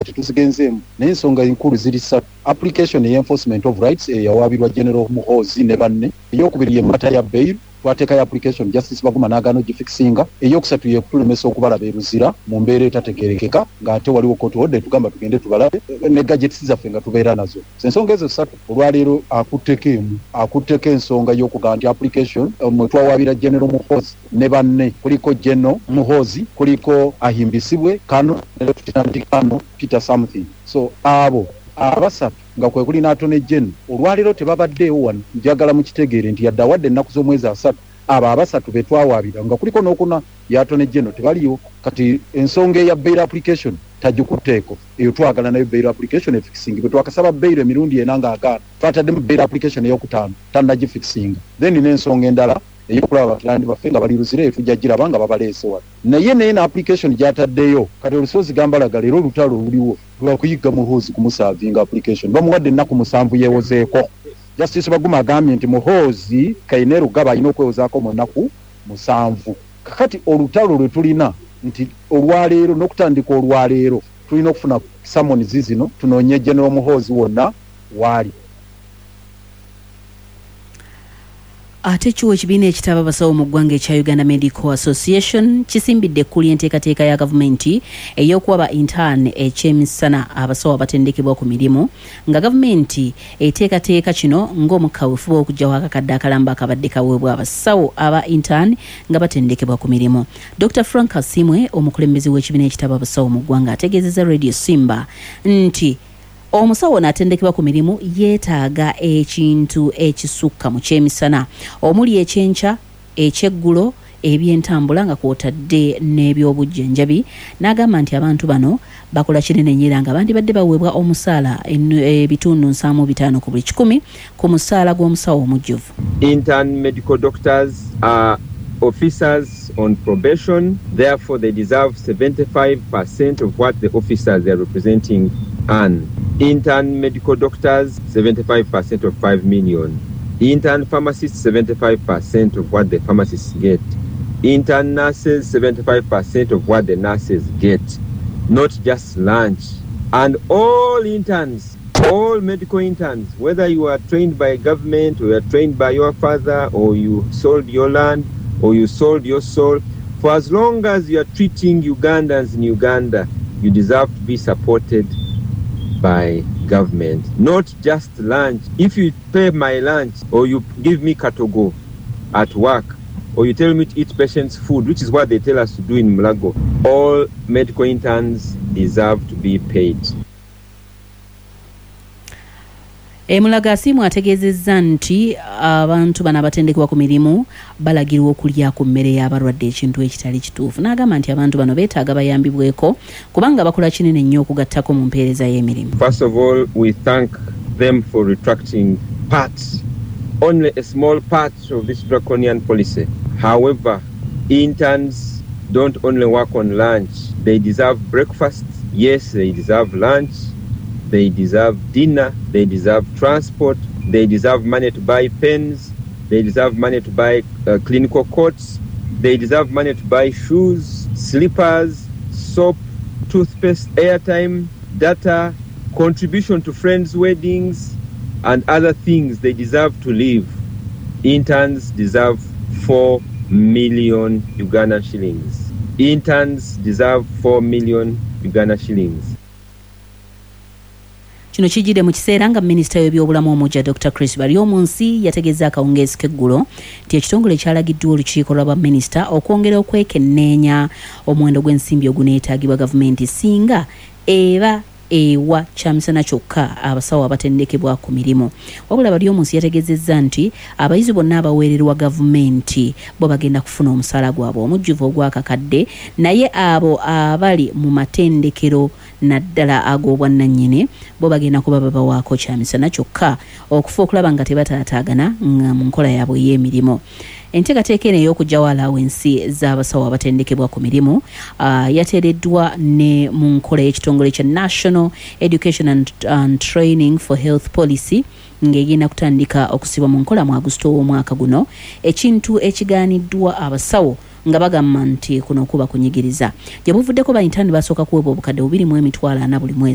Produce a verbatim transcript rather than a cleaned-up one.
tetuzigenzeemu naye ensonga enkulu ziri ssatu. Application e enforcement of rights eyawaabirwa General Muhoozi ne banne, eyokubiri ye mata ya bail twateekayo application Justice Baguma n'agaana ogifixinga, eyokusatu ye kutulemesa okubalaba eruzira mu mbeera etategeerekeka ng'ate waliwo court order tugamba tugende tubalabe ne gadgets zaffe nga tubeera nazo. Ensonga ezo ssatu olwaleero akutteko emu akutteko ensonga y'okugamba nti application mwe twawaabira General Muhoozi ne banne, kuliko General Muhoozi, kuliko ahimbisibwe Kano ne tutandikano Peter something. So abo abasatu nga kwe kuli n'atone Jeno olwaleero tebabaddeewo wano. Njagala mukitegeere nti yadde awadde ennaku z'omwezi asatu abo abasatu be twawaabira nga kuliko n'okuna yatone Jeno tebaliyo. Kati ensonga eya bail application tagikutteeko, eyo twagala nayo bail application efixing. Bwe twakasaba bail emirundi ena ng'agaana twataddemu bail application ey'okutaano tannagifixinga. Then n'ensonga endala eyokulaba bakirandi baffe nga bali luzire tujja giraba nga babaleese wano. Naye naye na application gyataddeyo kati olusozi gambalaga leero olutalo luliwo lwakuyiga Muhoozi kumusaavinga application bamuwadde ennaku musanvu yeewozeeko. Justice Baguma agambye nti Muhoozi Kaineru gaba alina okwewozaako mu nnaku musanvu. Kakati olutalo lwe tulina nti olwaleero n'okutandika olwaleero tulina okufuna summons zino tunoonye General Muhoozi wonna waali. Ate chuo ekibiina ekitaba abasawo mu ggwanga ekya Uganda Medical Association kisimbidde ekkuli enteekateeka ya gavumenti ey'okuwaba intern ekyemisana abasawo abatendekebwa ku mirimu, nga gavumenti eteekateeka kino ng'omukawufu okugyawo akakadde akalamba akabadde kaweebwa abasawo aba intern nga batendekebwa ku mirimu. Doctor Frank Asimwe, omukulembeze w'ekibiina ekitaba abasawo mu ggwanga, ategeezezza Radio Simba nti omusawo n'atendekebwa ku mirimu yeetaaga ekintu ekisukka mu kyemisana omuli ekyenkya, ekyeggulo, ebyentambula nga kw'otadde n'ebyobujjanjabi. N'agamba nti abantu bano bakola kinene nnyo nga bandibadde baweebwa omusaala ebitundu nsaamu bitaano ku buli kikumi ku musaala gw'omusawo omujjuvu. Intern medical doctors are officers on probation, therefore they deserve seventy-five percent of what the officers they are representing earn. Intern medical doctors, seventy-five percent of five million. Intern pharmacists, seventy-five percent of what the pharmacists get. Intern nurses, seventy-five percent of what the nurses get. Not just lunch. And all interns, all medical interns, whether you are trained by government or you are trained by your father or you sold your land or you sold your soul, for as long as you are treating Ugandans in Uganda, you deserve to be supported by government, not just lunch. If you pay my lunch or you give me katogo at work or you tell me to eat patients' food, which is what they tell us to do in Mulago, all medical interns deserve to be paid. Emulaga Asimu ategeezezza nti abantu bano abatendekebwa ku mirimu balagirwa okulya ku mmere y'abalwadde ekintu ekitali kituufu. N'agamba nti abantu bano beetaaga bayambibweko kubanga bakola kinene nnyo okugattako mu mpeereza y'emirimu. First of all, we thank them for retracting parts, only a small part of this draconian policy. However, interns don't only work on lunch. They deserve breakfast. Yes, they deserve lunch. They deserve dinner, they deserve transport, they deserve money to buy pens, they deserve money to buy uh, clinical coats, they deserve money to buy shoes, slippers, soap, toothpaste, airtime, data, contribution to friends' weddings, and other things. They deserve to live. Interns deserve four million Ugandan shillings. Interns deserve four million Ugandan shillings. Kino kijjidde mu kiseera nga minisita w'ebyobulamu omujja Doctor Chris Baryomunsi yategeeza akawungeezi k'eggulo nti ekitongole kyalagiddwa olukiiko lwa baminisita okwongera okwekenneenya omuwendo gw'ensimbi oguneetaagibwa gavumenti singa eba ewa kyamisana kyokka abasawo abatendekebwa ku mirimu. Wabula Baryomunsi yategeezezza nti abayizi bonna abaweererwa gavumenti bo bagenda kufuna omusaala gwabwe omujjuvu ogw'akakadde, naye abo abali mu matendekero naddala ag'obwannannyini bo bagenda kuba babawaako kyamisana kyokka okufa okulaba nga tebataataagana nga mu nkola yaabwe ey'emirimu. Enteekateeka eno ey'okugyawo alaawensi z'abasawo abatendekebwa ku mirimu uh, yateereddwa ne mu nkola y'ekitongole kya National Education and, and Training for Health Policy ng'egenda kutandika okusibwa mu nkola mu Agusto w'omwaka guno, ekintu ekigaaniddwa abasawo nga bagamba nti kuno kuba kunyigiriza. Gye buvuddeko bayintani basooka kuweebwa obukadde bubiri mu emitwalo ana buli mwezi.